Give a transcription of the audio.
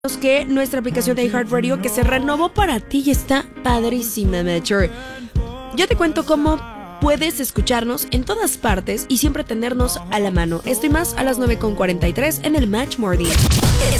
que nuestra aplicación de iHeartRadio que se renovó para ti y está padrísima, Mature. Yo te cuento cómo puedes escucharnos en todas partes y siempre tenernos a la mano. Esto y más a las 9:43 en el Match Morning.